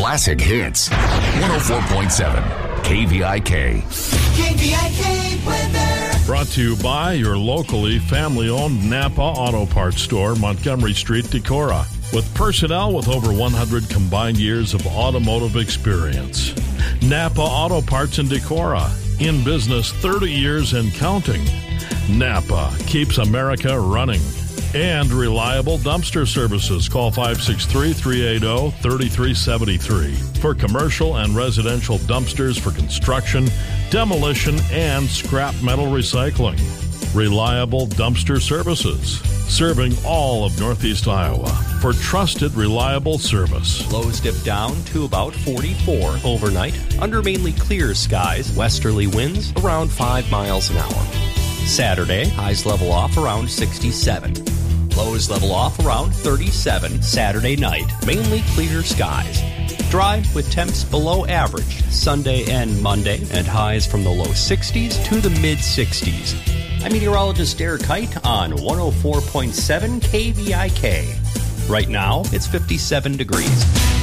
classic hits. 104.7 KVIK. KVIK weather. Brought to you by your locally family-owned Napa Auto Parts store, Montgomery Street, Decorah, with personnel with over 100 combined years of automotive experience. Napa Auto Parts in Decorah, in business 30 years and counting. Napa keeps America running. And reliable dumpster services. Call 563-380-3373 for commercial and residential dumpsters for construction, demolition, and scrap metal recycling. Reliable dumpster services, serving all of Northeast Iowa for trusted, reliable service. Lows dip down to about 44 overnight under mainly clear skies. Westerly winds around 5 miles an hour. Saturday, highs level off around 67. Lows level off around 37 Saturday night. Mainly clear skies. Dry with temps below average Sunday and Monday, and highs from the low 60s to the mid 60s. I'm meteorologist Derek Height on 104.7 KVIK. Right now, it's 57 degrees.